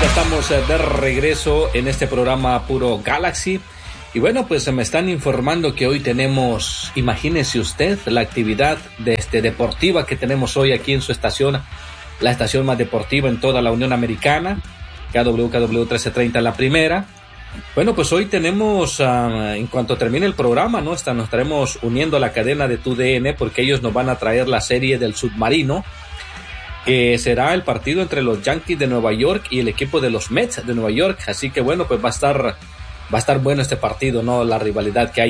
Estamos de regreso en este programa Puro Galaxy. Y bueno, pues me están informando que hoy tenemos, imagínese usted, la actividad deportiva que tenemos hoy aquí en su estación, la estación más deportiva en toda la Unión Americana, KW 1330 la primera. Bueno, pues hoy tenemos, en cuanto termine el programa, ¿no? Nos estaremos uniendo a la cadena de TUDN porque ellos nos van a traer la serie del submarino, que será el partido entre los Yankees de Nueva York y el equipo de los Mets de Nueva York. Así que bueno, pues va a estar bueno este partido, ¿no? La rivalidad que hay